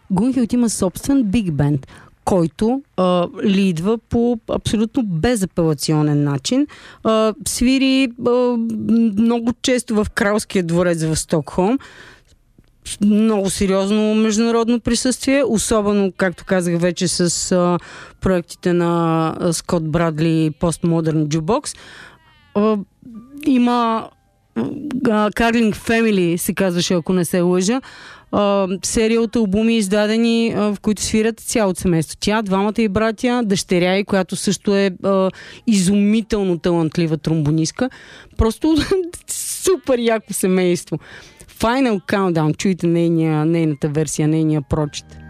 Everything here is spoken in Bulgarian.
Гунхилд има собствен биг бенд, който лидва по абсолютно безапелационен начин. Свири много често в Кралския дворец в Стокхолм. Много сериозно международно присъствие, особено, както казах вече, с проектите на Скот Брадли Postmodern Jukebox. Има Carling Family, се казваше, ако не се лъжа. Серия от албуми издадени, в които свирят цялото семейство. Тя, двамата и братя, дъщеря й, която също е изумително талантлива тромбонистка. Просто супер яко семейство. Final Countdown, чуйте нейната версия, нейния прочит.